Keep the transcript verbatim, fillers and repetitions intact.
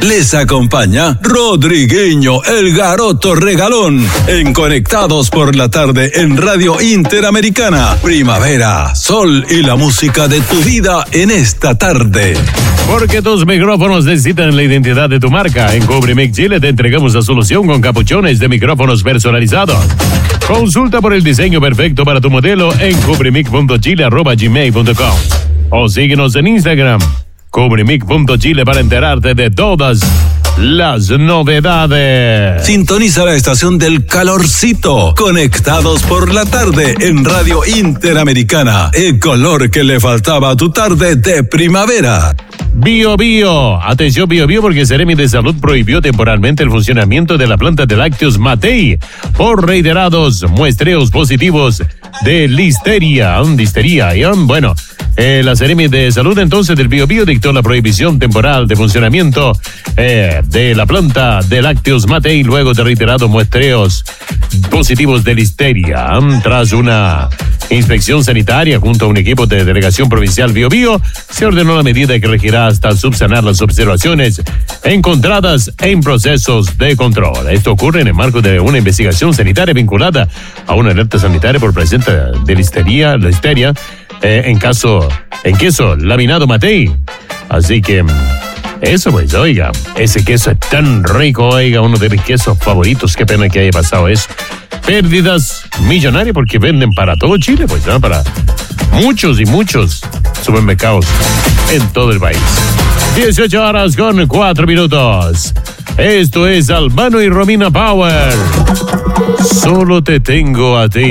Les acompaña Rodrigueño, el Garoto Regalón, en Conectados por la Tarde en Radio Interamericana. Primavera, sol y la música de tu vida en esta tarde. Porque tus micrófonos necesitan la identidad de tu marca. En Cubrimic Chile te entregamos la solución con capuchones de micrófonos personalizados. Consulta por el diseño perfecto para tu modelo en cubrimic punto chile arroba gmail punto com o síguenos en Instagram, cubrimic punto chile, para enterarte de todas las novedades. Sintoniza la estación del calorcito. Conectados por la Tarde en Radio Interamericana. El color que le faltaba a tu tarde de primavera. Bio Bio, atención Bio Bio, porque Seremi de Salud prohibió temporalmente el funcionamiento de la planta de lácteos Matei por reiterados muestreos positivos de listeria, listeria, y bueno, eh, la Seremi de Salud entonces del Bio Bio dictó la prohibición temporal de funcionamiento eh, de la planta de lácteos Matei luego de reiterados muestreos positivos de listeria. Tras una inspección sanitaria junto a un equipo de delegación provincial Bio Bio, se ordenó la medida que regirá hasta subsanar las observaciones encontradas en procesos de control. Esto ocurre en el marco de una investigación sanitaria vinculada a una alerta sanitaria por presencia de listeria, listeria eh, en caso, en queso laminado Matei. Así que eso pues, oiga, ese queso es tan rico, oiga, uno de mis quesos favoritos. Qué pena que haya pasado eso. Pérdidas millonarias porque venden para todo Chile, pues, ¿no? Para muchos y muchos supermercados en todo el país. dieciocho horas con cuatro minutos. Esto es Albano y Romina Power. Solo te tengo a ti.